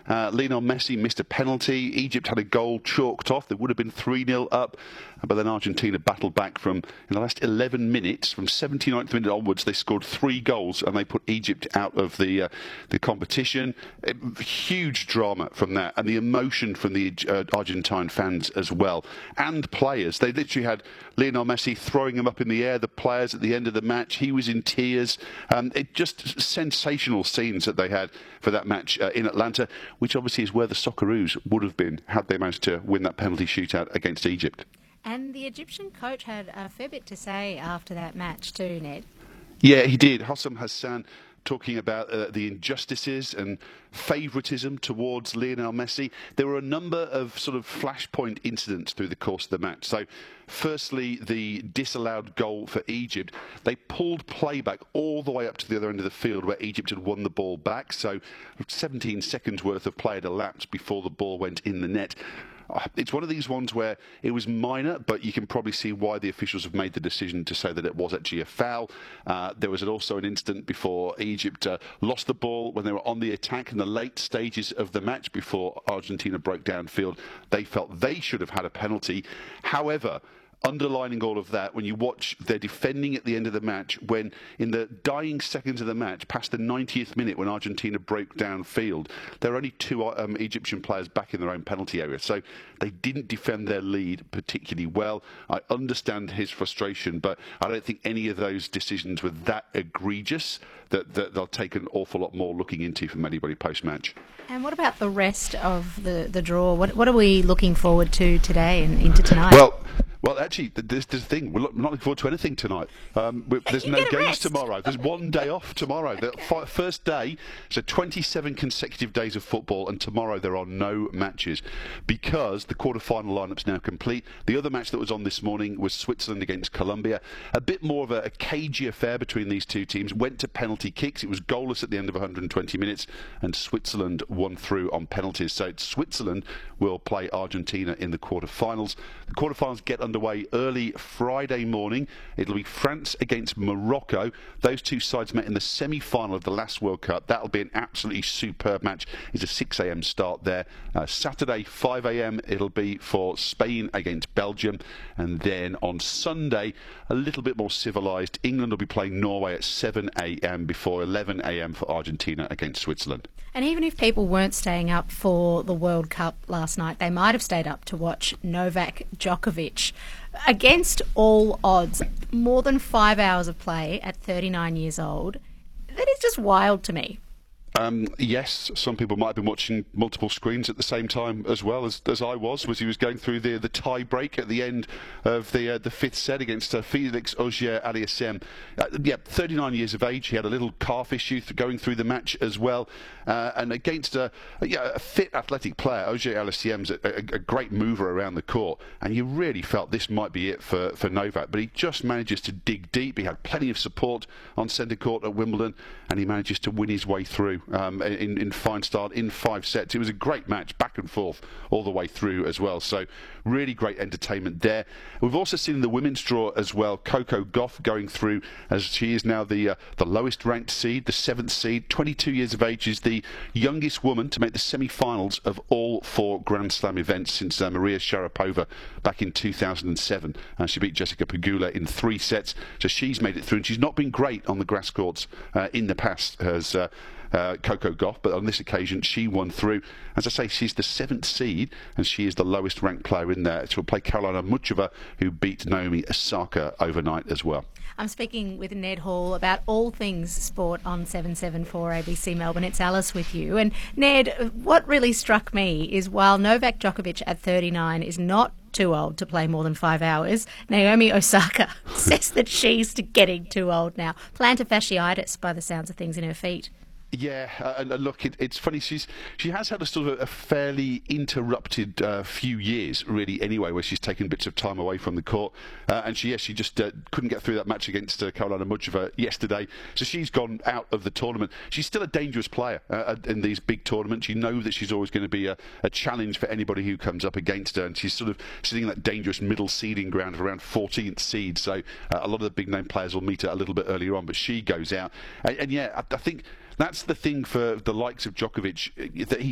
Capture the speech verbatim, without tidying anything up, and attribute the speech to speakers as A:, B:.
A: Uh, Lionel Messi missed a penalty. Egypt had a goal chalked off. They would have been three nil up. But then Argentina battled back from, in the last eleven minutes, from seventy-ninth minute onwards, they scored three goals and they put Egypt out of the uh, the competition. It, huge drama from that, and the emotion from the uh, Argentine fans as well, and players. They literally had Lionel Messi throwing him up in the air, the players at the end of the match. He was in tears. Um, it just sensational scenes that they had for that match uh, in Atlanta, which obviously is where the Socceroos would have been had they managed to win that penalty shootout against Egypt.
B: And the Egyptian coach had a fair bit to say after that match too, Ned.
A: Yeah, he did. Hossam Hassan talking about uh, the injustices and favouritism towards Lionel Messi. There were a number of sort of flashpoint incidents through the course of the match. So, firstly, the disallowed goal for Egypt. They pulled play back all the way up to the other end of the field where Egypt had won the ball back. So, seventeen seconds worth of play had elapsed before the ball went in the net. It's one of these ones where it was minor, but you can probably see why the officials have made the decision to say that it was actually a foul. Uh, there was also an incident before Egypt uh, lost the ball when they were on the attack in the late stages of the match before Argentina broke downfield. They felt they should have had a penalty. However, underlining all of that, when you watch their defending at the end of the match, when in the dying seconds of the match, past the ninetieth minute, when Argentina broke downfield, there were only two um, Egyptian players back in their own penalty area. So they didn't defend their lead particularly well. I understand his frustration, but I don't think any of those decisions were that egregious that, that they'll take an awful lot more looking into from anybody post-match.
B: And what about the rest of the, the draw? What, what are we looking forward to today and into tonight?
A: Well, Well, actually, there's the thing. We're not looking forward to anything tonight. Um, there's
B: You
A: no
B: get a
A: games
B: rest.
A: tomorrow. There's one day off tomorrow. The fi- first day, so twenty-seven consecutive days of football, and tomorrow there are no matches because the quarter-final lineup's now complete. The other match that was on this morning was Switzerland against Colombia. A bit more of a, a cagey affair between these two teams. Went to penalty kicks. It was goalless at the end of one hundred twenty minutes, and Switzerland won through on penalties. So Switzerland will play Argentina in the quarter-finals. The quarter-finals get underway early Friday morning. It'll be France against Morocco. Those two sides met in the semi-final of the last World Cup. That'll be an absolutely superb match. It's a six a m start there. Uh, Saturday, five a m, it'll be for Spain against Belgium. And then on Sunday, a little bit more civilised, England will be playing Norway at seven a m before eleven a m for Argentina against Switzerland.
B: And even if people weren't staying up for the World Cup last night, they might have stayed up to watch Novak Djokovic. Against all odds, more than five hours of play at thirty-nine years old. That is just wild to me.
A: Um, yes, some people might have been watching multiple screens at the same time as well as, as I was, was he was going through the the tie break at the end of the uh, the fifth set against uh, Felix Auger-Aliassime. Uh, yeah, thirty-nine years of age. He had a little calf issue th- going through the match as well, uh, and against a, a, yeah, a fit athletic player. Auger-Aliassime's a, a, a great mover around the court, and you really felt this might be it for for Novak. But he just manages to dig deep. He had plenty of support on centre court at Wimbledon, and he manages to win his way through. Um, in, in fine style, in five sets. It was a great match, back and forth, all the way through as well. So, really great entertainment there. We've also seen the women's draw as well. Coco Gauff going through, as she is now the uh, the lowest ranked seed, the seventh seed. twenty-two years of age, is the youngest woman to make the semi-finals of all four Grand Slam events since uh, Maria Sharapova back in two thousand seven. Uh, she beat Jessica Pegula in three sets, so she's made it through. And she's not been great on the grass courts uh, in the past, as uh, Uh, Coco Gauff, but on this occasion she won through. As I say, she's the seventh seed and she is the lowest ranked player in there. She'll play Karolina Muchova, who beat Naomi Osaka overnight as well.
B: I'm speaking with Ned Hall about all things sport on seven seventy-four A B C Melbourne. It's Alice with you. And Ned, what really struck me is while Novak Djokovic at thirty-nine is not too old to play more than five hours, Naomi Osaka says that she's getting too old now. Plantar fasciitis by the sounds of things in her feet.
A: Yeah, uh, and look, it, it's funny. She's she has had a sort of a fairly interrupted uh, few years, really. Anyway, where she's taken bits of time away from the court, uh, and she yes, she just uh, couldn't get through that match against uh, Karolina Muchova yesterday. So she's gone out of the tournament. She's still a dangerous player uh, in these big tournaments. You know that she's always going to be a, a challenge for anybody who comes up against her, and she's sort of sitting in that dangerous middle seeding ground of around fourteenth seed. So uh, a lot of the big name players will meet her a little bit earlier on, but she goes out, and, and yeah, I, I think. That's the thing for the likes of Djokovic, that he